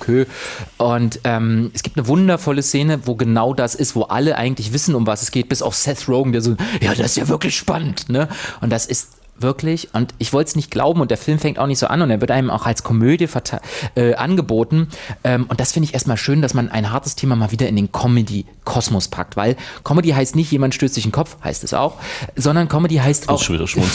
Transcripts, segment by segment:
quo. Und es gibt eine wundervolle Szene, wo genau das ist, wo alle eigentlich wissen, um was es geht, bis auf Seth Rogen, der so, ja, das ist ja wirklich spannend, ne? Und das ist wirklich, und ich wollte es nicht glauben und der Film fängt auch nicht so an und er wird einem auch als Komödie angeboten und das finde ich erstmal schön, dass man ein hartes Thema mal wieder in den Comedy-Kosmos packt, weil Comedy heißt nicht, jemand stößt sich den Kopf, heißt es auch, sondern Comedy heißt auch,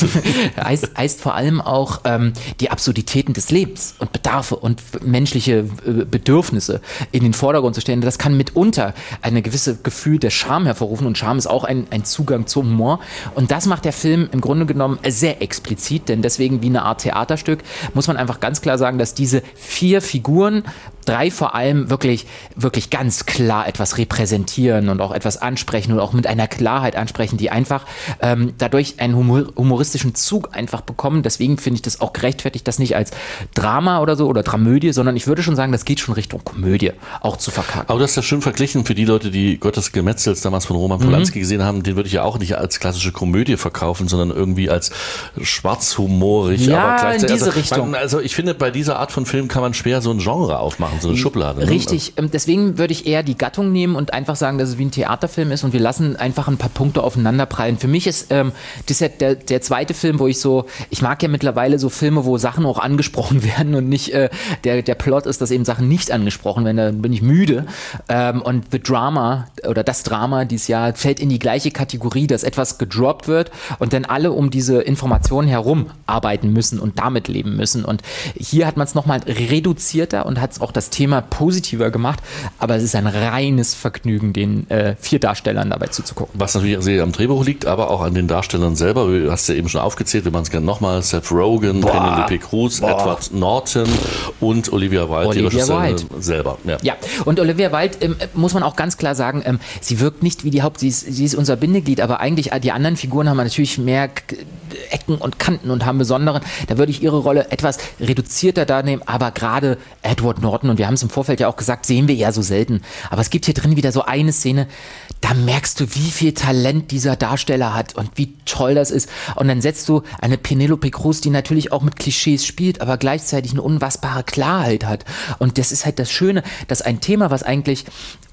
heißt vor allem auch die Absurditäten des Lebens und Bedarfe und menschliche Bedürfnisse in den Vordergrund zu stellen. Das kann mitunter ein gewisses Gefühl der Scham hervorrufen und Scham ist auch ein Zugang zum Humor und das macht der Film im Grunde genommen sehr explizit, denn deswegen wie eine Art Theaterstück muss man einfach ganz klar sagen, dass diese 4 Figuren, 3 vor allem wirklich ganz klar etwas repräsentieren und auch etwas ansprechen und auch mit einer Klarheit ansprechen, die einfach dadurch einen humoristischen Zug einfach bekommen. Deswegen finde ich das auch gerechtfertigt, das nicht als Drama oder so oder Dramödie, sondern ich würde schon sagen, das geht schon Richtung Komödie auch zu verkacken. Aber du hast ja schön verglichen für die Leute, die Gottes Gemetzels damals von Roman Polanski gesehen haben, den würde ich ja auch nicht als klassische Komödie verkaufen, sondern irgendwie als schwarzhumorig. Ja, aber in diese Richtung. Also ich finde, bei dieser Art von Film kann man schwer so ein Genre aufmachen, so eine Schublade. Richtig, deswegen würde ich eher die Gattung nehmen und einfach sagen, dass es wie ein Theaterfilm ist und wir lassen einfach ein paar Punkte aufeinanderprallen. Für mich ist das ja der zweite Film, wo ich mag ja mittlerweile so Filme, wo Sachen auch angesprochen werden und nicht der Plot ist, dass eben Sachen nicht angesprochen werden, da bin ich müde. Und The Drama oder das Drama dieses Jahr fällt in die gleiche Kategorie, dass etwas gedroppt wird und dann alle um diese Informationen herum arbeiten müssen und damit leben müssen. Und hier hat man es nochmal reduzierter und hat auch das Thema positiver gemacht, aber es ist ein reines Vergnügen, den 4 Darstellern dabei zuzugucken. Was natürlich sehr am Drehbuch liegt, aber auch an den Darstellern selber. Du hast ja eben schon aufgezählt, wir machen es gerne nochmal. Seth Rogen, Penelope Cruz, Edward Norton und Olivia Wilde, die Regisseurin selber. Ja, und Olivia Wilde, muss man auch ganz klar sagen, sie wirkt nicht wie die sie ist unser Bindeglied, aber eigentlich die anderen Figuren haben natürlich mehr Ecken und Kanten und haben besonderen, da würde ich ihre Rolle etwas reduzierter darnehmen, aber gerade Edward Norton, und wir haben es im Vorfeld ja auch gesagt, sehen wir ja so selten, aber es gibt hier drin wieder so eine Szene, da merkst du, wie viel Talent dieser Darsteller hat und wie toll das ist und dann setzt du eine Penelope Cruz, die natürlich auch mit Klischees spielt, aber gleichzeitig eine unfassbare Klarheit hat und das ist halt das Schöne, dass ein Thema, was eigentlich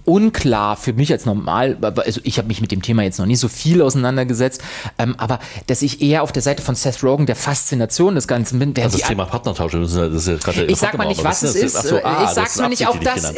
unklar für mich als normal, also ich habe mich mit dem Thema jetzt noch nicht so viel auseinandergesetzt, aber dass ich eher auf der Seite von Seth Rogen der Faszination des Ganzen bin. Also das Thema Partnertausch, das ist ja gerade ich sag mal nicht, was es ist. Ich sag's mal nicht, auch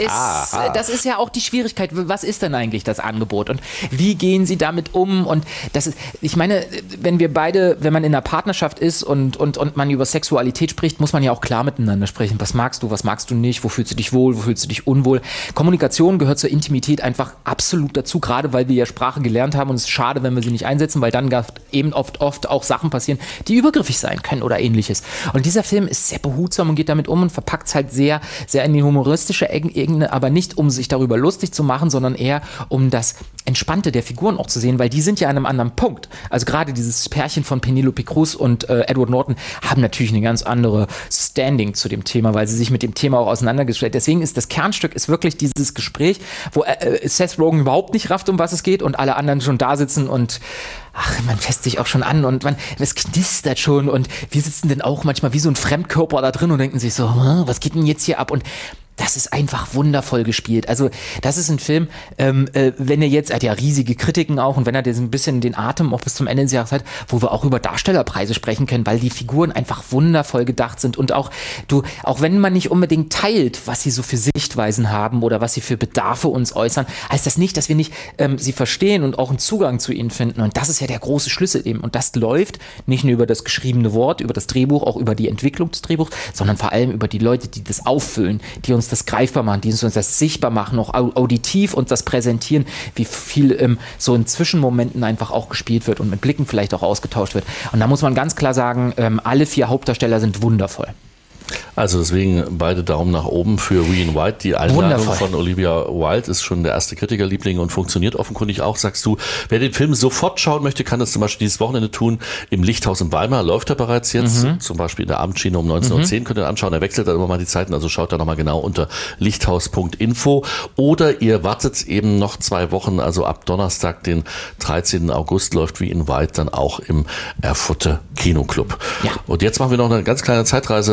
das ist ja auch die Schwierigkeit. Was ist denn eigentlich das Angebot und wie gehen sie damit um? Und das ist, ich meine, wenn man in einer Partnerschaft ist und man über Sexualität spricht, muss man ja auch klar miteinander sprechen. Was magst du nicht? Wo fühlst du dich wohl? Wo fühlst du dich unwohl? Kommunikation gehört zur Intimität einfach absolut dazu, gerade weil wir ja Sprache gelernt haben und es ist schade, wenn wir sie nicht einsetzen, weil dann eben oft auch Sachen passieren, die übergriffig sein können oder ähnliches. Und dieser Film ist sehr behutsam und geht damit um und verpackt es halt sehr, sehr in die humoristische Ebene, aber nicht, um sich darüber lustig zu machen, sondern eher, um das Entspannte der Figuren auch zu sehen, weil die sind ja an einem anderen Punkt. Also gerade dieses Pärchen von Penelope Cruz und Edward Norton haben natürlich eine ganz andere Standing zu dem Thema, weil sie sich mit dem Thema auch auseinandergestellt. Deswegen ist das Kernstück wirklich dieses Gespräch, wo Seth Rogen überhaupt nicht rafft, um was es geht und alle anderen schon da sitzen und man fässt sich auch schon an und es knistert schon und wir sitzen dann auch manchmal wie so ein Fremdkörper da drin und denken sich so, was geht denn jetzt hier ab? Und das ist einfach wundervoll gespielt. Also das ist ein Film, wenn er jetzt, er hat ja riesige Kritiken auch und wenn er ein bisschen den Atem auch bis zum Ende des Jahres hat, wo wir auch über Darstellerpreise sprechen können, weil die Figuren einfach wundervoll gedacht sind und auch wenn man nicht unbedingt teilt, was sie so für Sichtweisen haben oder was sie für Bedarfe uns äußern, heißt das nicht, dass wir nicht sie verstehen und auch einen Zugang zu ihnen finden und das ist ja der große Schlüssel eben und das läuft nicht nur über das geschriebene Wort, über das Drehbuch, auch über die Entwicklung des Drehbuchs, sondern vor allem über die Leute, die das auffüllen, die uns das greifbar machen, die uns das sichtbar machen, auch auditiv uns das präsentieren, wie viel so in Zwischenmomenten einfach auch gespielt wird und mit Blicken vielleicht auch ausgetauscht wird. Und da muss man ganz klar sagen, alle 4 Hauptdarsteller sind wundervoll. Also deswegen beide Daumen nach oben für Ryan White. Die Einladung von Olivia Wilde ist schon der erste Kritikerliebling und funktioniert offenkundig auch, sagst du. Wer den Film sofort schauen möchte, kann das zum Beispiel dieses Wochenende tun. Im Lichthaus in Weimar läuft er bereits jetzt. Zum Beispiel in der Abendschiene um 19.10 Uhr könnt ihr anschauen. Er wechselt dann immer mal die Zeiten, also schaut da nochmal genau unter lichthaus.info. Oder ihr wartet eben noch 2 Wochen, also ab Donnerstag, den 13. August, läuft Ryan White dann auch im Erfurter Kinoclub. Ja. Und jetzt machen wir noch eine ganz kleine Zeitreise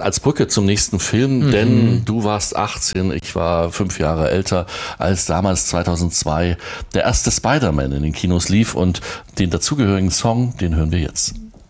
als Brücke zum nächsten Film, denn du warst 18, ich war 5 Jahre älter, als damals 2002 der erste Spider-Man in den Kinos lief und den dazugehörigen Song, den hören wir jetzt.